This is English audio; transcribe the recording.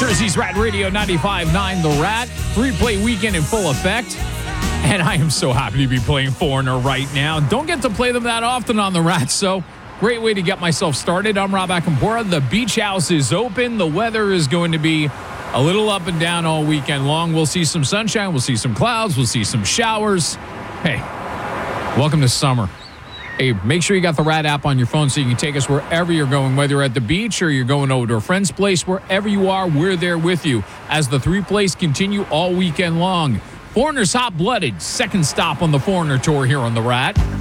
Jersey's Rat Radio 95.9 The Rat. 3-play weekend in full effect. And I am so happy to be playing Foreigner right now. Don't get to play them that often on The Rat, so great way to get myself started. I'm Rob Akampora. The beach house is open. The weather is going to be a little up and down all weekend long. We'll see some sunshine. We'll see some clouds. We'll see some showers. Hey, welcome to summer. Hey, make sure you got the Rat app on your phone so you can take us wherever you're going, whether you're at the beach or you're going over to a friend's place. Wherever you are, we're there with you as the 3-plays continue all weekend long. Foreigner's Hot Blooded, second stop on the Foreigner Tour here on the Rat.